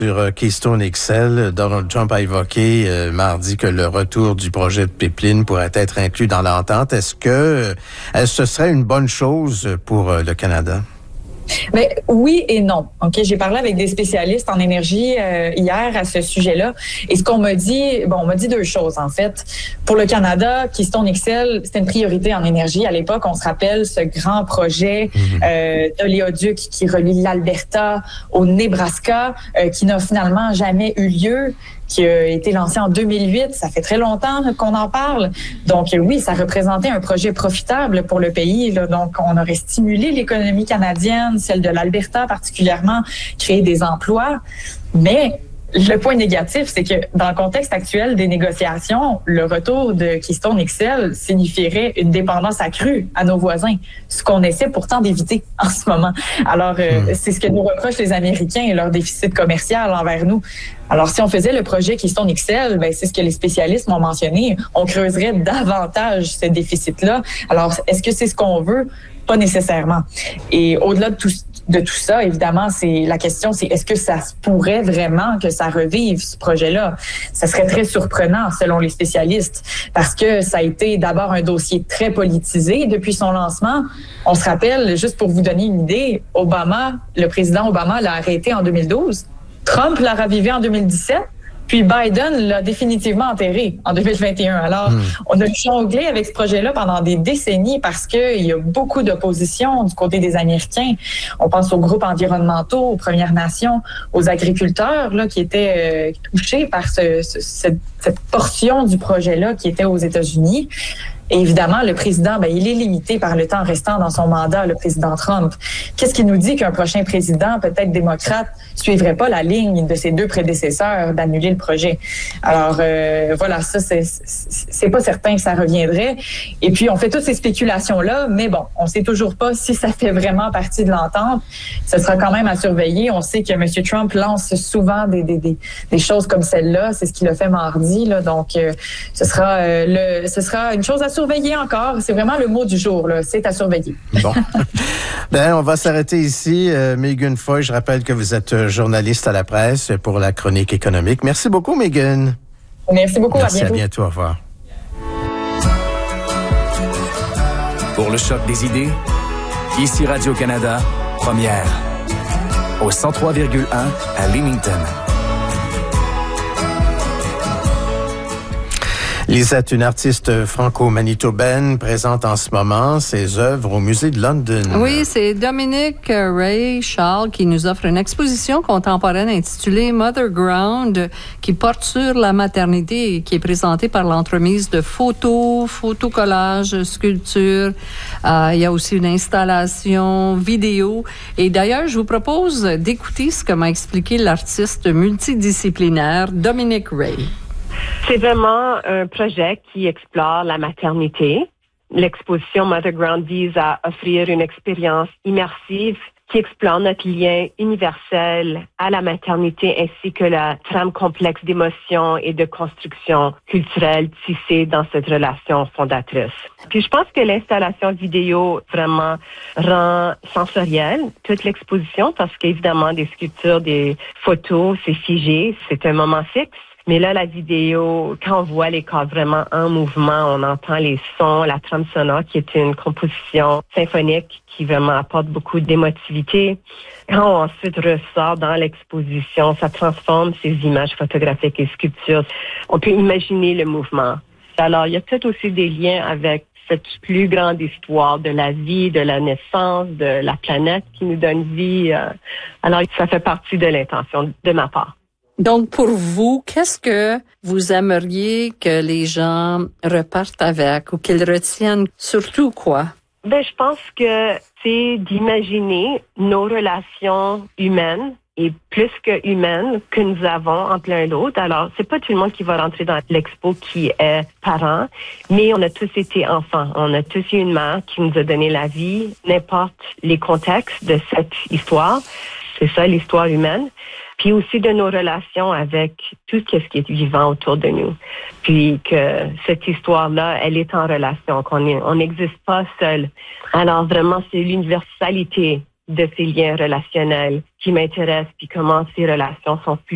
Sur Keystone XL, Donald Trump a évoqué mardi que le retour du projet de pipeline pourrait être inclus dans l'entente. Est-ce que ce serait une bonne chose pour le Canada? Mais oui et non. Ok, j'ai parlé avec des spécialistes en énergie hier à ce sujet-là. Et ce qu'on m'a dit, on m'a dit deux choses en fait. Pour le Canada, Keystone XL, c'était une priorité en énergie. À l'époque, on se rappelle ce grand projet d'oléoduc qui relie l'Alberta au Nebraska, qui n'a finalement jamais eu lieu, qui a été lancé en 2008. Ça fait très longtemps qu'on en parle. Donc oui, ça représentait un projet profitable pour le pays. Là. Donc, on aurait stimulé l'économie canadienne, celle de l'Alberta particulièrement, créé des emplois. Mais le point négatif, c'est que dans le contexte actuel des négociations, le retour de Keystone XL signifierait une dépendance accrue à nos voisins, ce qu'on essaie pourtant d'éviter en ce moment. Alors, c'est ce que nous reprochent les Américains et leur déficit commercial envers nous. Alors, si on faisait le projet Keystone XL, c'est ce que les spécialistes m'ont mentionné, on creuserait davantage ce déficit-là. Alors, est-ce que c'est ce qu'on veut? Pas nécessairement. Et au-delà de tout ça, évidemment, la question, c'est est-ce que ça se pourrait vraiment que ça revive, ce projet-là? Ça serait très surprenant, selon les spécialistes, parce que ça a été d'abord un dossier très politisé depuis son lancement. On se rappelle, juste pour vous donner une idée, le président Obama l'a arrêté en 2012. Trump l'a ravivé en 2017. Puis Biden l'a définitivement enterré en 2021. Alors, on a jonglé avec ce projet-là pendant des décennies parce qu'il y a beaucoup d'opposition du côté des Américains. On pense aux groupes environnementaux, aux Premières Nations, aux agriculteurs là, qui étaient touchés par cette portion du projet-là qui était aux États-Unis. Et évidemment, le président, il est limité par le temps restant dans son mandat, le président Trump. Qu'est-ce qui nous dit qu'un prochain président, peut-être démocrate, suivrait pas la ligne de ses deux prédécesseurs d'annuler le projet? Alors, voilà, ça, c'est pas certain que ça reviendrait. Et puis, on fait toutes ces spéculations-là, mais bon, on sait toujours pas si ça fait vraiment partie de l'entente. Ce sera quand même à surveiller. On sait que M. Trump lance souvent des choses comme celle-là. C'est ce qu'il a fait mardi, là. Donc, ce sera une chose à surveiller encore. C'est vraiment le mot du jour, là. C'est à surveiller. Bon. On va s'arrêter ici. Megan Foy, je rappelle que vous êtes journaliste à la presse pour la chronique économique. Merci beaucoup, Megan. Merci beaucoup. Merci, à bientôt. À bientôt. Au revoir. Pour le choc des idées, ici Radio-Canada, première. Au 103,1 à Leamington. Lisette, une artiste franco-manitobaine, présente en ce moment ses œuvres au Musée de London. Oui, c'est Dominic Ray Charles qui nous offre une exposition contemporaine intitulée Mother Ground qui porte sur la maternité et qui est présentée par l'entremise de photos, photocollages, sculptures. Il y a aussi une installation vidéo. Et d'ailleurs, je vous propose d'écouter ce que m'a expliqué l'artiste multidisciplinaire Dominic Ray. C'est vraiment un projet qui explore la maternité. L'exposition Mother Ground vise à offrir une expérience immersive qui explore notre lien universel à la maternité ainsi que la trame complexe d'émotions et de construction culturelle tissée dans cette relation fondatrice. Puis je pense que l'installation vidéo vraiment rend sensorielle toute l'exposition parce qu'évidemment des sculptures, des photos, c'est figé, c'est un moment fixe. Mais là, la vidéo, quand on voit les corps vraiment en mouvement, on entend les sons, la trame sonore qui est une composition symphonique qui vraiment apporte beaucoup d'émotivité. Quand on ensuite ressort dans l'exposition, ça transforme ces images photographiques et sculptures. On peut imaginer le mouvement. Alors, il y a peut-être aussi des liens avec cette plus grande histoire de la vie, de la naissance, de la planète qui nous donne vie. Alors, ça fait partie de l'intention de ma part. Donc, pour vous, qu'est-ce que vous aimeriez que les gens repartent avec ou qu'ils retiennent? Surtout quoi? Je pense que c'est d'imaginer nos relations humaines et plus que humaines que nous avons entre l'un et l'autre. Alors, c'est pas tout le monde qui va rentrer dans l'expo qui est parent, mais on a tous été enfants. On a tous eu une mère qui nous a donné la vie, n'importe les contextes de cette histoire. C'est ça, l'histoire humaine. Puis aussi de nos relations avec tout ce qui est vivant autour de nous. Puis que cette histoire-là, elle est en relation, on n'existe pas seul. Alors vraiment, c'est l'universalité de ces liens relationnels qui m'intéresse, puis comment ces relations sont